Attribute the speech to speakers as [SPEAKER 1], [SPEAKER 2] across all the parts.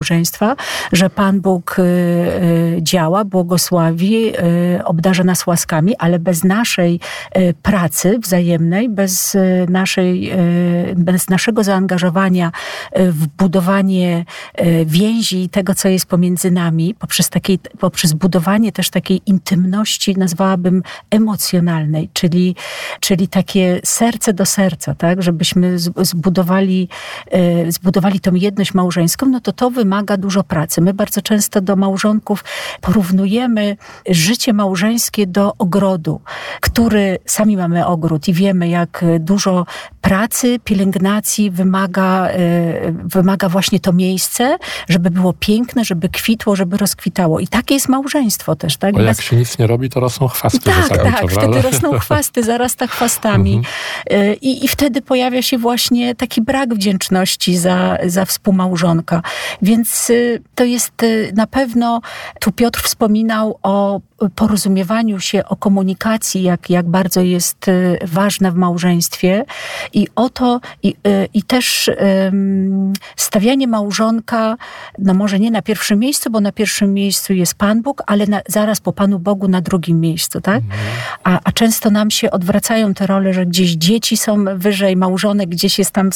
[SPEAKER 1] małżeństwa, że Pan Bóg działa, błogosławi, obdarza nas łaskami, ale bez naszej pracy wzajemnej, bez naszego zaangażowania w budowanie więzi i tego, co jest pomiędzy nami, poprzez budowanie też takiej intymności, nazwałabym emocjonalnej, czyli takie serce do serca, tak, żebyśmy zbudowali tą jedność małżeńską, no to wymaga dużo pracy. My bardzo często do małżonków porównujemy życie małżeńskie do ogrodu, który, sami mamy ogród i wiemy, jak dużo pracy, pielęgnacji wymaga właśnie to miejsce, żeby było piękne, żeby kwitło, żeby rozkwitało. I takie jest małżeństwo też, tak?
[SPEAKER 2] Bo jak się nic nie robi, to rosną chwasty.
[SPEAKER 1] Tak, wtedy rosną chwasty, zarasta chwastami. I wtedy pojawia się właśnie taki brak wdzięczności za współmałżonka. Więc to jest na pewno, tu Piotr wspominał o porozumiewaniu się, o komunikacji, jak bardzo jest ważna w małżeństwie i o to, i też stawianie małżonka, no może nie na pierwszym miejscu, bo na pierwszym miejscu jest Pan Bóg, ale zaraz po Panu Bogu na drugim miejscu, tak? A często nam się odwracają te role, że gdzieś dzieci są wyżej, małżonek gdzieś jest tam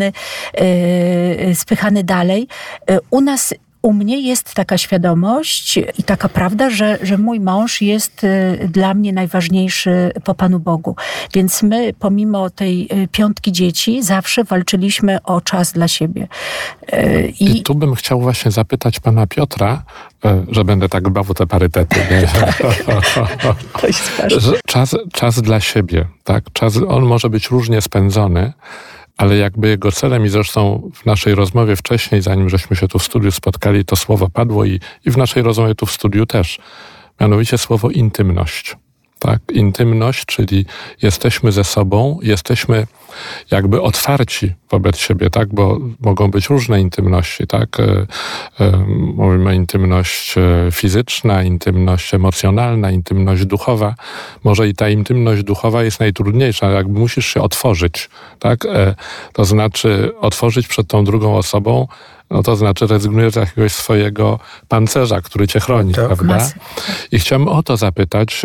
[SPEAKER 1] spychany dalej. U mnie jest taka świadomość i taka prawda, że mój mąż jest dla mnie najważniejszy po Panu Bogu. Więc my, pomimo tej 5 dzieci, zawsze walczyliśmy o czas dla siebie.
[SPEAKER 2] I tu bym chciał właśnie zapytać pana Piotra, że będę tak dbał o te parytety.
[SPEAKER 1] To jest ważne.
[SPEAKER 2] Czas dla siebie, tak? On może być różnie spędzony, ale jakby jego celem, i zresztą w naszej rozmowie wcześniej, zanim żeśmy się tu w studiu spotkali, to słowo padło i w naszej rozmowie tu w studiu też, mianowicie słowo intymność. Tak? Intymność, czyli jesteśmy ze sobą, jesteśmy jakby otwarci wobec siebie, tak? Bo mogą być różne intymności, tak? Mówimy intymność fizyczna, intymność emocjonalna, intymność duchowa. Może i ta intymność duchowa jest najtrudniejsza, jakby musisz się otworzyć, tak? To znaczy otworzyć przed tą drugą osobą, no to znaczy rezygnujesz z jakiegoś swojego pancerza, który cię chroni, tak, prawda? I chciałem o to zapytać,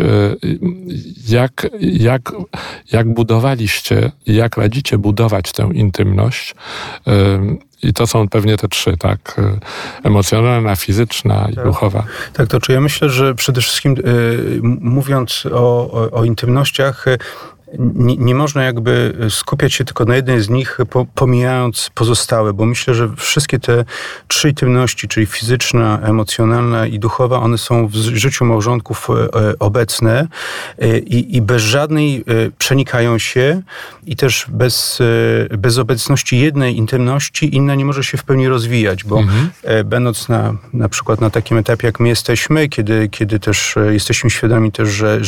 [SPEAKER 2] jak budowaliście, jak radzicie budować tę intymność? I to są pewnie te 3, tak? Emocjonalna, fizyczna i duchowa.
[SPEAKER 3] Tak, to czy ja myślę, że przede wszystkim mówiąc o intymnościach, nie można jakby skupiać się tylko na jednej z nich, pomijając pozostałe, bo myślę, że wszystkie te 3 intymności, czyli fizyczna, emocjonalna i duchowa, one są w życiu małżonków obecne i bez żadnej przenikają się i też bez obecności jednej intymności inna nie może się w pełni rozwijać, bo będąc na przykład na takim etapie, jak my jesteśmy, kiedy też jesteśmy świadomi też,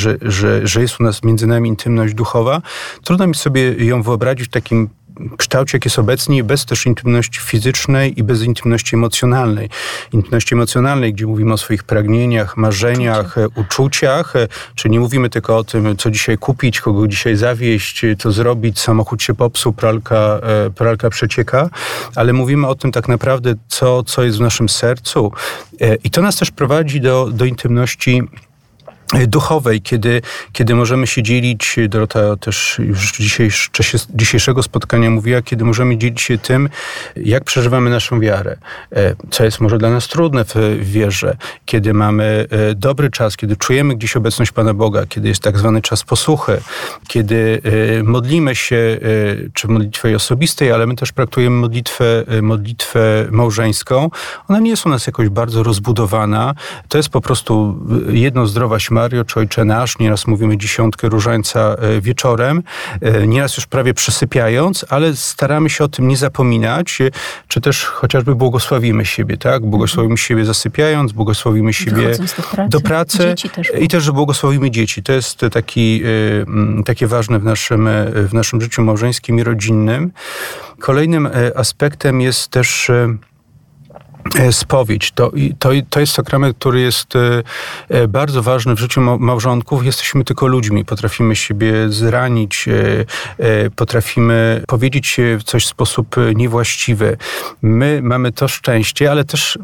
[SPEAKER 3] że jest u nas między nami intymność duchowa, trudno mi sobie ją wyobrazić w takim kształcie, jak jest obecnie, bez też intymności fizycznej i bez intymności emocjonalnej. Intymności emocjonalnej, gdzie mówimy o swoich pragnieniach, marzeniach, uczuciach, czyli nie mówimy tylko o tym, co dzisiaj kupić, kogo dzisiaj zawieźć, co zrobić, samochód się popsuł, pralka przecieka, ale mówimy o tym tak naprawdę, co jest w naszym sercu. I to nas też prowadzi do intymności duchowej, kiedy możemy się dzielić, Dorota też już w czasie dzisiejszego spotkania mówiła, kiedy możemy dzielić się tym, jak przeżywamy naszą wiarę, co jest może dla nas trudne w wierze, kiedy mamy dobry czas, kiedy czujemy gdzieś obecność Pana Boga, kiedy jest tak zwany czas posłuchy, kiedy modlimy się, czy w modlitwie osobistej, ale my też praktykujemy modlitwę małżeńską. Ona nie jest u nas jakoś bardzo rozbudowana. To jest po prostu jedno zdrowaś Mario, czy Ojcze Nasz, nieraz mówimy 10 różańca wieczorem, nieraz już prawie przysypiając, ale staramy się o tym nie zapominać, czy też chociażby błogosławimy siebie, tak? Błogosławimy siebie zasypiając, błogosławimy siebie do pracy i też, że błogosławimy dzieci. To jest takie ważne w naszym życiu małżeńskim i rodzinnym. Kolejnym aspektem jest też spowiedź. To jest sakrament, który jest bardzo ważny w życiu małżonków. Jesteśmy tylko ludźmi. Potrafimy siebie zranić, potrafimy powiedzieć coś w sposób niewłaściwy. My mamy to szczęście, ale też